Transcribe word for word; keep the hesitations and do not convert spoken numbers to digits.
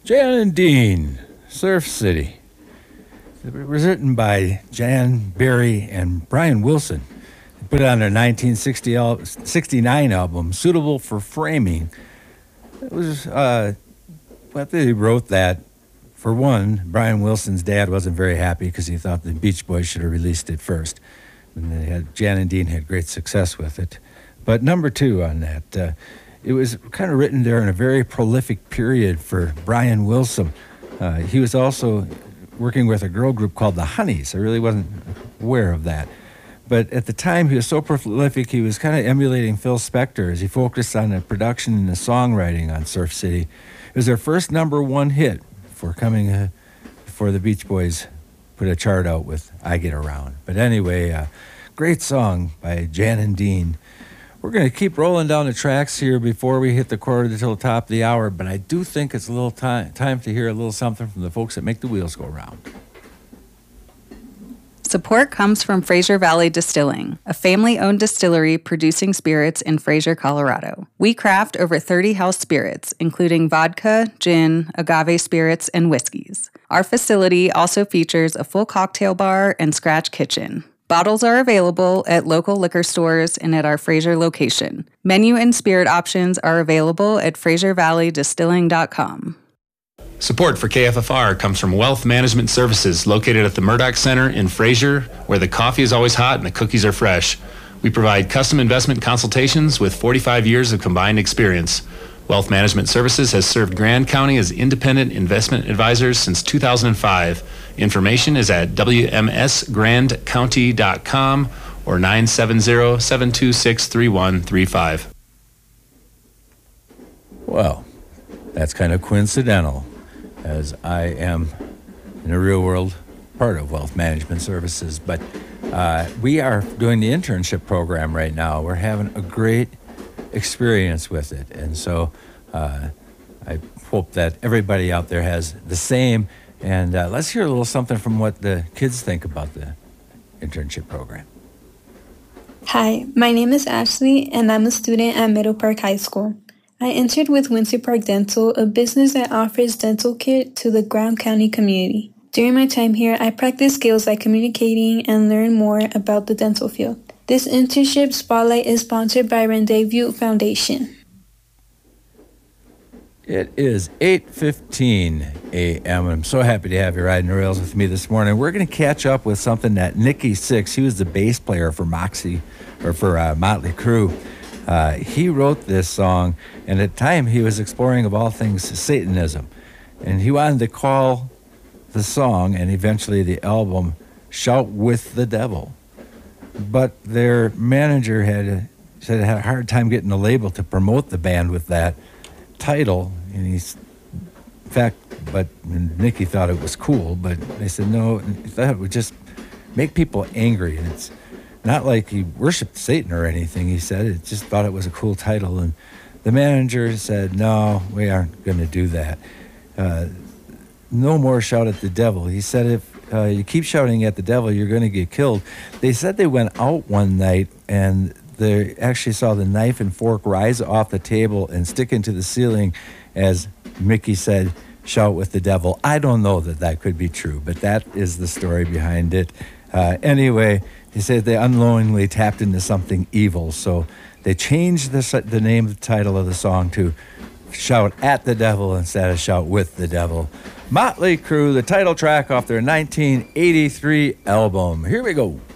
Jan and Dean, Surf City. It was written by Jan Berry and Brian Wilson. They put it on their nineteen sixty-nine album, Suitable for Framing. It was, uh, well, they wrote that. For one, Brian Wilson's dad wasn't very happy because he thought the Beach Boys should have released it first. And they had, Jan and Dean had great success with it. But number two on that, uh, it was kind of written there in a very prolific period for Brian Wilson. Uh, he was also working with a girl group called the Honeys. I really wasn't aware of that. But at the time, he was so prolific, he was kind of emulating Phil Spector as he focused on the production and the songwriting on Surf City. It was their first number one hit for coming uh, before the Beach Boys put a chart out with I Get Around. But anyway, uh, great song by Jan and Dean. We're going to keep rolling down the tracks here before we hit the quarter until the top of the hour, but I do think it's a little time, time to hear a little something from the folks that make the wheels go round. Support comes from Fraser Valley Distilling, a family-owned distillery producing spirits in Fraser, Colorado. We craft over thirty house spirits, including vodka, gin, agave spirits, and whiskeys. Our facility also features a full cocktail bar and scratch kitchen. Bottles are available at local liquor stores and at our Fraser location. Menu and spirit options are available at fraser valley distilling dot com. Support for K F F R comes from Wealth Management Services, located at the Murdoch Center in Fraser, where the coffee is always hot and the cookies are fresh. We provide custom investment consultations with forty-five years of combined experience. Wealth Management Services has served Grand County as independent investment advisors since two thousand five. Information is at w m s grand county dot com or nine seven zero, seven two six, three one three five. Well, that's kind of coincidental, as I am, in the real world, part of Wealth Management Services. But uh, we are doing the internship program right now. We're having a great experience with it. And so uh, I hope that everybody out there has the same. And uh, let's hear a little something from what the kids think about the internship program. Hi, my name is Ashley, and I'm a student at Middle Park High School. I entered with Windsor Park Dental, a business that offers dental care to the Grand County community. During my time here, I practiced skills like communicating and learned more about the dental field. This internship spotlight is sponsored by Rendezvous Foundation. It is eight fifteen a.m. I'm so happy to have you riding the rails with me this morning. We're going to catch up with something that Nikki Sixx, he was the bass player for Moxie, or for uh, Motley Crue. Uh, he wrote this song, and at the time he was exploring, of all things, Satanism. And he wanted to call the song, and eventually the album, Shout with the Devil. But their manager had said it had a hard time getting the label to promote the band with that title, and he's, in fact, but Nikki thought it was cool, but they said no, that would just make people angry, and it's not like he worshipped Satan or anything. He said it just thought it was a cool title, and the manager said, no, we aren't going to do that. Uh, no more shout at the devil. He said, if uh, you keep shouting at the devil, you're going to get killed. They said they went out one night, and they actually saw the knife and fork rise off the table and stick into the ceiling as Mickey said, shout with the devil. I don't know that that could be true, but that is the story behind it. Uh, anyway, he said they unknowingly tapped into something evil, so they changed the, the name of the title of the song to Shout at the Devil instead of Shout with the Devil. Motley Crue, the title track off their nineteen eighty-three album. Here we go.